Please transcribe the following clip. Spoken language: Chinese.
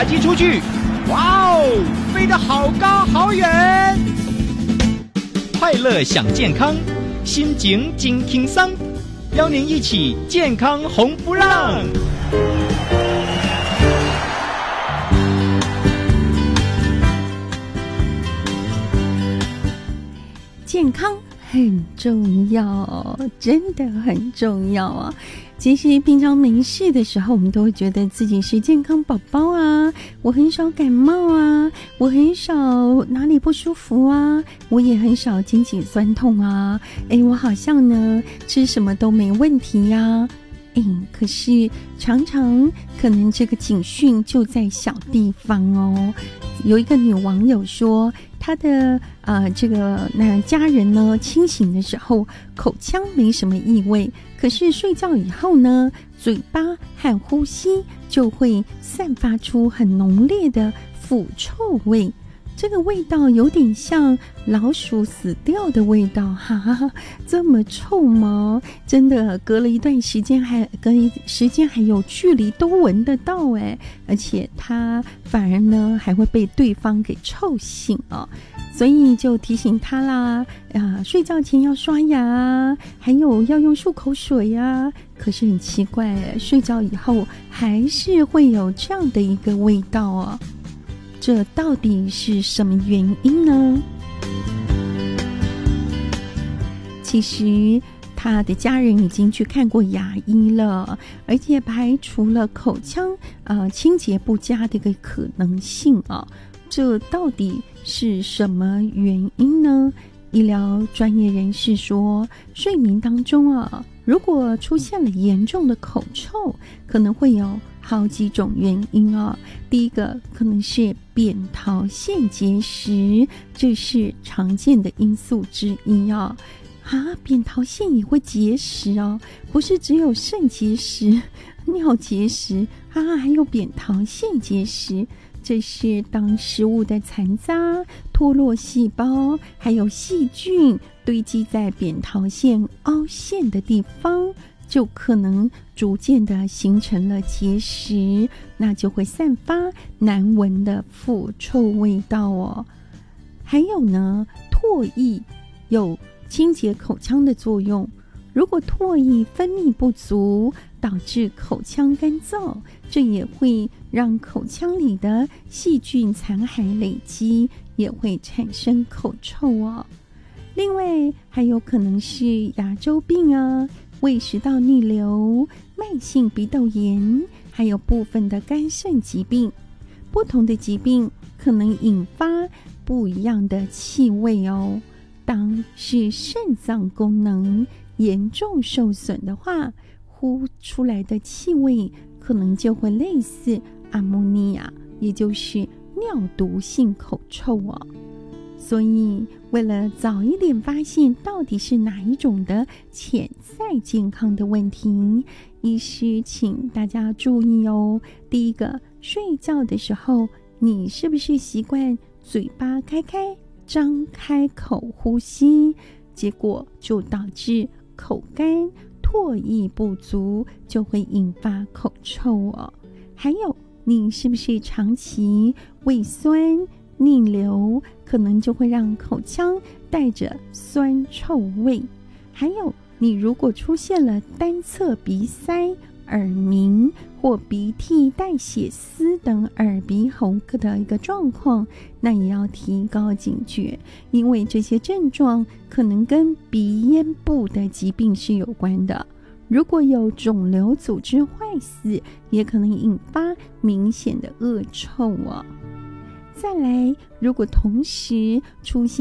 踏击出去，哇哦，飞得好高好远！快乐享健康，心情真轻松，邀您一起健康红不让。 健康很重要，真的很重要啊！其实平常没事的时候，我们都会觉得自己是健康宝宝啊，我很少感冒啊，我很少哪里不舒服啊，我也很少肩颈酸痛啊，我好像呢吃什么都没问题呀。可是常常可能这个警讯就在小地方哦。有一个女网友说，她的家人呢清醒的时候口腔没什么异味，可是睡觉以后呢，嘴巴和呼吸就会散发出很浓烈的腐臭味。这个味道有点像老鼠死掉的味道，哈哈，这么臭吗？真的隔了一段时间还有距离都闻得到而且它反而呢还会被对方给臭醒哦。所以就提醒他啦，睡觉前要刷牙，还有要用漱口水啊。可是很奇怪睡觉以后还是会有这样的一个味道哦。这到底是什么原因呢？其实他的家人已经去看过牙医了，而且排除了口腔清洁不佳的一个可能性啊。这到底是什么原因呢？医疗专业人士说，睡眠当中如果出现了严重的口臭，可能会有好几种原因第一个可能是扁桃腺结石，这是常见的因素之一扁桃腺也会结石不是只有肾结石、尿结石还有扁桃腺结石。这是当食物的残渣、脱落细胞还有细菌堆积在扁桃腺凹陷的地方，就可能逐渐的形成了结石，那就会散发难闻的腐臭味道还有呢，唾液有清洁口腔的作用，如果唾液分泌不足，导致口腔干燥，这也会让口腔里的细菌残骸累积，也会产生口臭另外还有可能是牙周病胃食道逆流、慢性鼻窦炎，还有部分的肝肾疾病。不同的疾病可能引发不一样的气味当是肾脏功能严重受损的话，呼出来的气味可能就会类似阿莫尼亚，也就是尿毒性口臭所以为了早一点发现到底是哪一种的潜在健康的问题，医师请大家注意第一个，睡觉的时候你是不是习惯嘴巴开开张开口呼吸，结果就导致口干唾液不足，就会引发口臭还有你是不是长期胃酸逆流，可能就会让口腔带着酸臭味。还有你如果出现了单侧鼻塞、耳鸣或鼻涕带血丝等耳鼻喉科的一个状况，那也要提高警觉，因为这些症状可能跟鼻咽部的疾病是有关的。如果有肿瘤组织坏死，也可能引发明显的恶臭再来，如果同时出现